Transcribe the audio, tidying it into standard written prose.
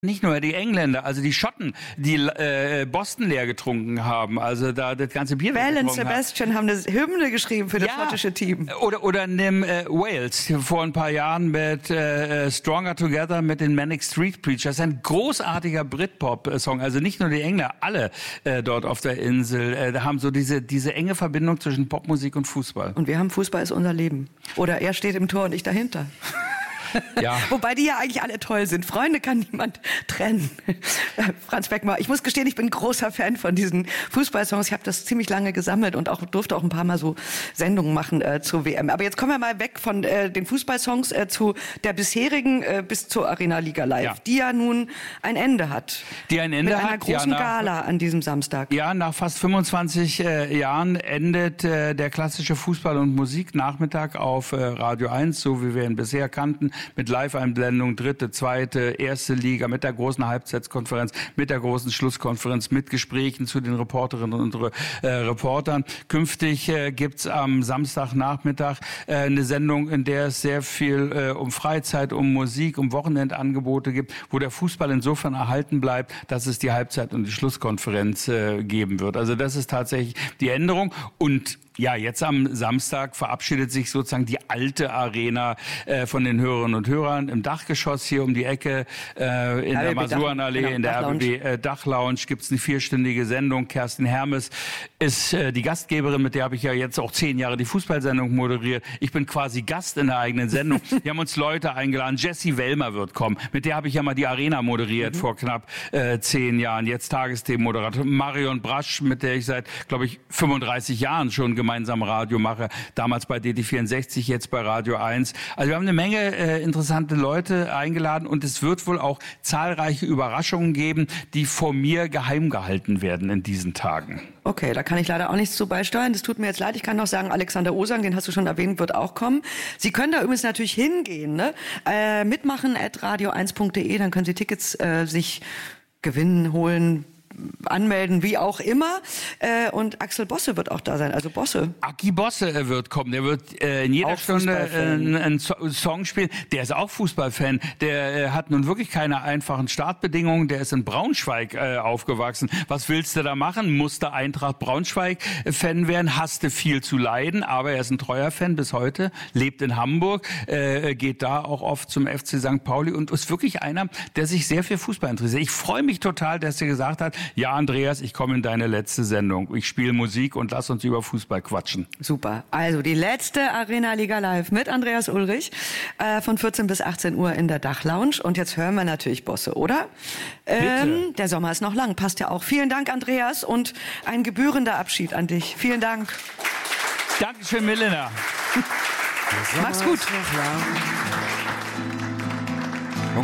Nicht nur die Engländer, also die Schotten, die Boston leer getrunken haben, also da das ganze Bier Val und Sebastian haben eine Hymne geschrieben für das schottische Team. Oder nimm Wales vor ein paar Jahren mit Stronger Together mit den Manic Street Preachers. Das ist ein großartiger Britpop-Song, also nicht nur die Engländer, alle dort auf der Insel haben so diese enge Verbindung zwischen Popmusik und Fußball. Und wir haben Fußball ist unser Leben. Oder er steht im Tor und ich dahinter. Ja. Wobei die ja eigentlich alle toll sind. Freunde kann niemand trennen. Franz Beckmann, ich muss gestehen, ich bin großer Fan von diesen Fußballsongs. Ich habe das ziemlich lange gesammelt und durfte auch ein paar Mal so Sendungen machen zur WM. Aber jetzt kommen wir mal weg von den Fußballsongs zu der bisherigen bis zur Arena Liga Live, die ja nun ein Ende hat. Die ein Ende mit einer hat. Großen Gala an diesem Samstag. Ja, nach fast 25 Jahren endet der klassische Fußball- und Musiknachmittag auf Radio 1, so wie wir ihn bisher kannten. Mit Live-Einblendung, dritte, zweite, erste Liga, mit der großen Halbzeitskonferenz, mit der großen Schlusskonferenz, mit Gesprächen zu den Reporterinnen und Reportern. Künftig gibt's am Samstagnachmittag eine Sendung, in der es sehr viel um Freizeit, um Musik, um Wochenendangebote gibt, wo der Fußball insofern erhalten bleibt, dass es die Halbzeit- und die Schlusskonferenz geben wird. Also das ist tatsächlich die Änderung. Und ja, jetzt am Samstag verabschiedet sich sozusagen die alte Arena von den Hörerinnen und Hörern im Dachgeschoss hier um die Ecke in der Masurenallee, in der RBB Dachlounge gibt's eine 4-stündige Sendung. Kerstin Hermes ist die Gastgeberin, mit der habe ich ja jetzt auch 10 Jahre die Fußballsendung moderiert. Ich bin quasi Gast in der eigenen Sendung. Wir haben uns Leute eingeladen. Jessie Wellmer wird kommen. Mit der habe ich ja mal die Arena moderiert vor knapp 10 Jahren. Jetzt Tagesthemenmoderator. Marion Brasch, mit der ich seit, glaube ich, 35 Jahren schon gemeinsam Radio mache. Damals bei DT64, jetzt bei Radio 1. Also wir haben eine Menge interessante Leute eingeladen und es wird wohl auch zahlreiche Überraschungen geben, die vor mir geheim gehalten werden in diesen Tagen. Okay, da kann ich leider auch nichts zu beisteuern. Das tut mir jetzt leid. Ich kann noch sagen, Alexander Osang, den hast du schon erwähnt, wird auch kommen. Sie können da übrigens natürlich hingehen, ne? Mitmachen @radio1.de, dann können Sie Tickets sich gewinnen, holen, anmelden, wie auch immer. Und Axel Bosse wird auch da sein, also Bosse. Aki Bosse wird kommen, der wird in jeder Stunde einen Song spielen. Der ist auch Fußballfan, der hat nun wirklich keine einfachen Startbedingungen, der ist in Braunschweig aufgewachsen. Was willst du da machen? Musste Eintracht Braunschweig-Fan werden, hasste viel zu leiden, aber er ist ein treuer Fan bis heute, lebt in Hamburg, geht da auch oft zum FC St. Pauli und ist wirklich einer, der sich sehr für Fußball interessiert. Ich freue mich total, dass er gesagt hat, ja, Andreas, ich komme in deine letzte Sendung. Ich spiele Musik und lass uns über Fußball quatschen. Super. Also die letzte Arena Liga Live mit Andreas Ulrich von 14 bis 18 Uhr in der Dachlounge. Und jetzt hören wir natürlich Bosse, oder? Der Sommer ist noch lang, passt ja auch. Vielen Dank, Andreas, und ein gebührender Abschied an dich. Vielen Dank. Dankeschön, Milena. Mach's gut.